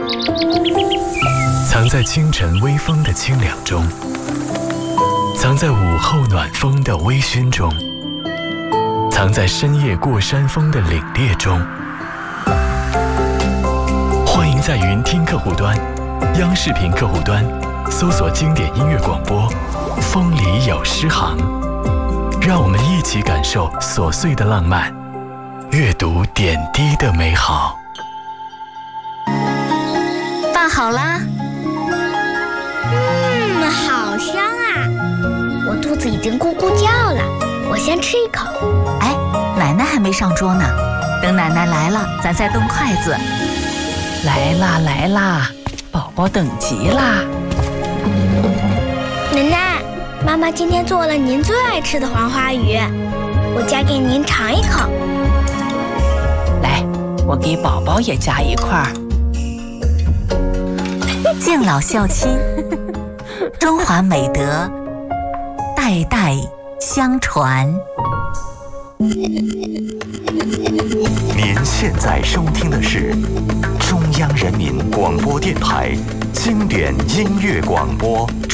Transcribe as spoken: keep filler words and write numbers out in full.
藏在清晨微风的清凉中，藏在午后暖风的微醺中，藏在深夜过山峰的凛冽中。欢迎在云听客户端、央视频客户端搜索经典音乐广播《风里有诗行》，让我们一起感受琐碎的浪漫，阅读点滴的美好。 饭好啦。 嗯，好香啊！我肚子已经咕咕叫了，我先吃一口。 哎，奶奶还没上桌呢，等奶奶来了，咱再动筷子。 来啦来啦，宝宝等急啦！ 奶奶，妈妈今天做了您最爱吃的黄花鱼，我夹给您尝一口。 来，我给宝宝也夹一块儿。 敬老孝亲，中华美德代代相传。 您现在收听的是中央人民广播电台经典音乐广播。